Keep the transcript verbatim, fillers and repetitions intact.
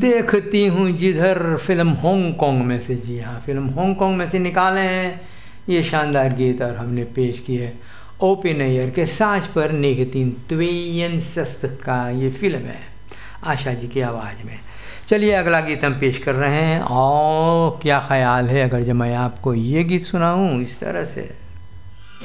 देखती हूँ जिधर, फिल्म हांगकांग में से। जी हाँ, फिल्म हांगकांग में से निकाले हैं ये शानदार गीत और हमने पेश किया है ओपी नैयर के साज पर निगतीन त्वेयन सस्त का ये फिल्म है आशा जी की आवाज़ में। चलिए अगला गीत हम पेश कर रहे हैं। और क्या ख्याल है अगर जब मैं आपको ये गीत सुनाऊँ इस तरह से।